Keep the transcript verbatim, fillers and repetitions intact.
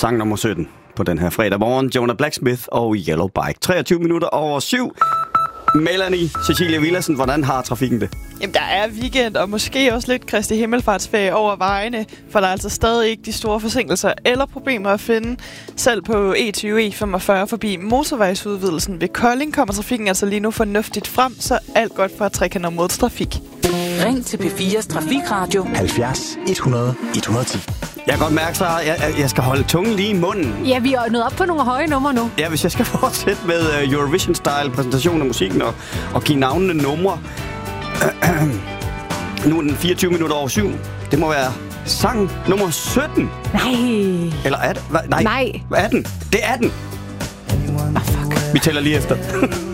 sang nummer sytten på den her fredag morgen. Jonah Blacksmith og Yellow Bike. treogtyve minutter over syv. Melanie, Cecilia Villadsen, hvordan har trafikken det? Jamen, der er weekend, og måske også lidt Kristi Himmelfartsferie over vejene, for der er altså stadig ikke de store forsinkelser eller problemer at finde. Selv på E tyve E femogfyrre forbi motorvejsudvidelsen ved Kolding kommer trafikken altså lige nu fornuftigt frem, så alt godt for trekanter-modstrafik. Ring til P fires Trafikradio halvfjerds et hundrede et hundrede og ti. Jeg kan godt mærke, så jeg, jeg skal holde tungen lige i munden. Ja, vi er nået op på nogle høje numre nu. Ja, hvis jeg skal fortsætte med uh, Eurovision-style præsentation af musikken og, og give navnene numre. Nu er den fireogtyve minutter over syv. Det må være sang nummer sytten. Nej. Eller er det? Hva? Nej. Nej. Hvad er den? Det er den. Oh, fuck. Vi tæller lige efter.